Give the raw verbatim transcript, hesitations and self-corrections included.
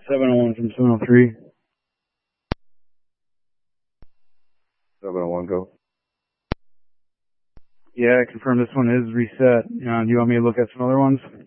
seven oh one from seven oh three. seven oh one, go. Yeah, I confirm this one is reset. Uh, do you want me to look at some other ones?